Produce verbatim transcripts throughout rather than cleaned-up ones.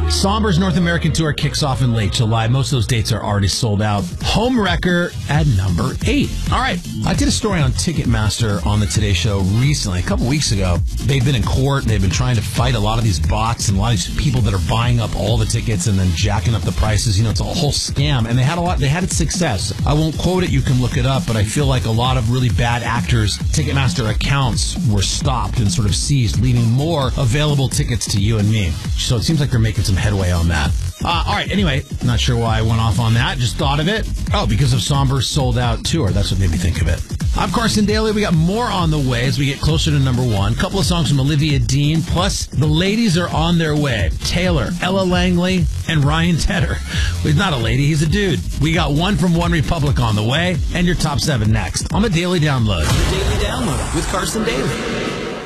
Somber's North American Tour kicks off in late July. Most of those dates are already sold out. Homewrecker at number eight. All right. I did a story on Ticketmaster on the Today Show recently, a couple weeks ago. They've been in court. They've been trying to fight a lot of these bots and a lot of these people that are buying up all the tickets and then jacking up the prices. You know, it's a whole scam. And they had a lot, they had its success. I won't quote it. You can look it up. But I feel like a lot of really bad actors' Ticketmaster accounts were stopped and sort of seized, leaving more available tickets to you and me. So it seems like they're making some headway on that. Uh, all right, anyway, not sure why I went off on that. Just thought of it. Oh, because of Somber's sold-out tour. That's what made me think of it. I'm Carson Daly. We got more on the way as we get closer to number one. A couple of songs from Olivia Dean, plus the ladies are on their way. Taylor, Ella Langley, and Ryan Tedder. Well, he's not a lady, he's a dude. We got one from One Republic on the way, and your top seven next on the Daily Download. The Daily Download with Carson Daly.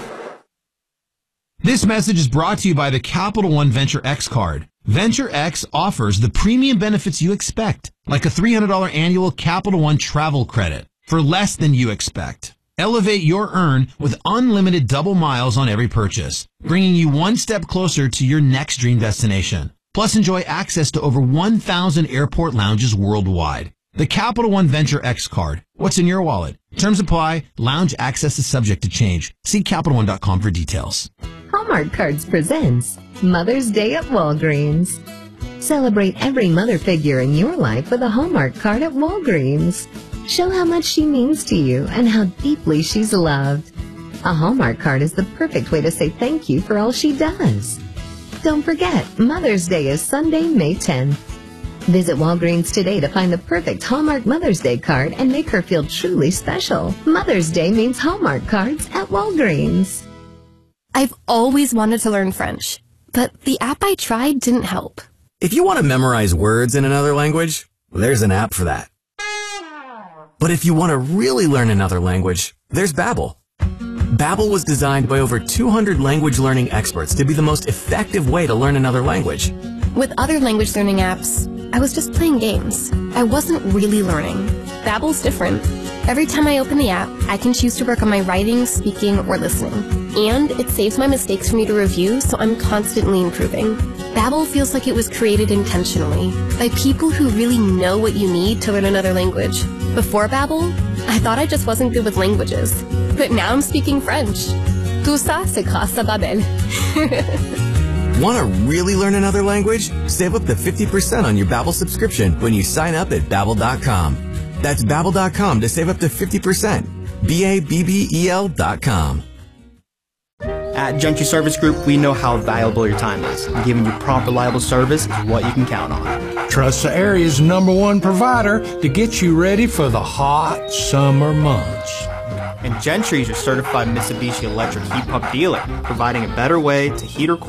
This message is brought to you by the Capital One Venture X card. Venture X offers the premium benefits you expect, like a three hundred dollars annual Capital One travel credit for less than you expect. Elevate your earn with unlimited double miles on every purchase, bringing you one step closer to your next dream destination. Plus, enjoy access to over one thousand airport lounges worldwide. The Capital One Venture X card. What's in your wallet? Terms apply. Lounge access is subject to change. See Capital One dot com for details. Hallmark Cards presents Mother's Day at Walgreens. Celebrate every mother figure in your life with a Hallmark card at Walgreens. Show how much she means to you and how deeply she's loved. A Hallmark card is the perfect way to say thank you for all she does. Don't forget, Mother's Day is Sunday, May tenth. Visit Walgreens today to find the perfect Hallmark Mother's Day card and make her feel truly special. Mother's Day means Hallmark cards at Walgreens. I've always wanted to learn French, but the app I tried didn't help. If you want to memorize words in another language, well, there's an app for that. But if you want to really learn another language, there's Babbel. Babbel was designed by over two hundred language learning experts to be the most effective way to learn another language. With other language learning apps, I was just playing games. I wasn't really learning. Babbel's different. Every time I open the app, I can choose to work on my writing, speaking, or listening. And it saves my mistakes for me to review, so I'm constantly improving. Babbel feels like it was created intentionally by people who really know what you need to learn another language. Before Babbel, I thought I just wasn't good with languages. But now I'm speaking French. Tout ça, c'est grâce à Babbel. Want to really learn another language? Save up to fifty percent on your Babbel subscription when you sign up at Babbel dot com. That's Babbel dot com to save up to fifty percent. B A B B E L dot com. At Gentry Service Group, we know how valuable your time is. And giving you prompt, reliable service is what you can count on. Trust the area's number one provider to get you ready for the hot summer months. And Gentry is your certified Mitsubishi electric heat pump dealer, providing a better way to heat or cool